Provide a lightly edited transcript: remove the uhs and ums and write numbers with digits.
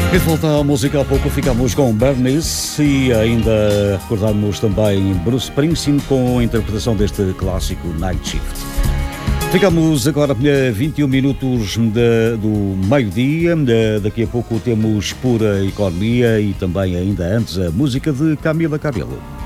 E de volta à música, há pouco ficámos com Bernice e ainda recordámos também Bruce Springsteen com a interpretação deste clássico Night Shift. Ficamos agora a 21 minutos do meio-dia. Daqui a pouco temos Pura Economia e também ainda antes a música de Camila Cabello.